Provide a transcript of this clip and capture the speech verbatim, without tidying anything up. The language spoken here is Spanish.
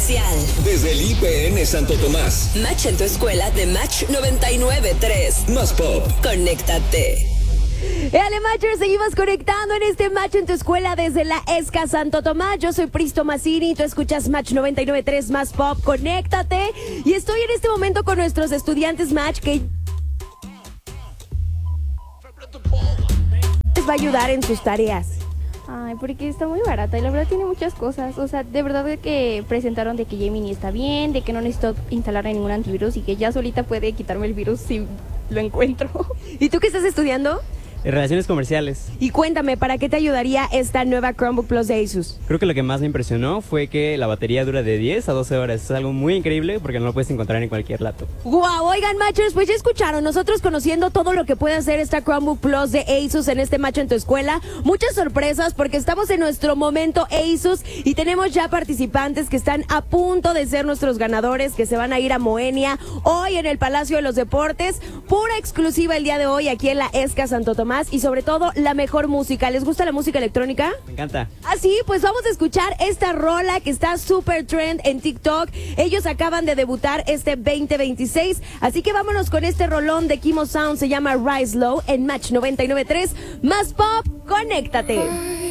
especial. Desde el I P N Santo Tomás. Match en tu escuela de Match noventa y nueve punto tres. Más pop. Conéctate. Éale, Matchers, seguimos conectando en este Match en tu escuela desde la ESCA Santo Tomás. Yo soy Pristo Massini, tú escuchas Match noventa y nueve punto tres Más Pop, conéctate. Y estoy en este momento con nuestros estudiantes Match que les va a ayudar en sus tareas. Ay, porque está muy barata y la verdad tiene muchas cosas. O sea, de verdad que presentaron de que Gemini está bien, de que no necesito instalarle ningún antivirus y que ya solita puede quitarme el virus si lo encuentro. ¿Y tú qué estás estudiando? Relaciones comerciales. Y cuéntame, ¿para qué te ayudaría esta nueva Chromebook Plus de Asus? Creo que lo que más me impresionó fue que la batería dura de diez a doce horas. Es algo muy increíble porque no lo puedes encontrar en cualquier laptop. Wow, oigan, Matchers, pues ya escucharon, nosotros conociendo todo lo que puede hacer esta Chromebook Plus de Asus en este Match en tu escuela. Muchas sorpresas porque estamos en nuestro momento Asus y tenemos ya participantes que están a punto de ser nuestros ganadores, que se van a ir a Moenia hoy en el Palacio de los Deportes. Pura exclusiva el día de hoy aquí en la ESCA Santo Tomás. Y sobre todo, la mejor música. ¿Les gusta la música electrónica? Me encanta. Ah, sí, pues vamos a escuchar esta rola que está super trend en TikTok. Ellos acaban de debutar este veinte veintiséis. Así que vámonos con este rolón de Kimo Sound. Se llama Rise Low en Match noventa y nueve punto tres. Más Pop, conéctate.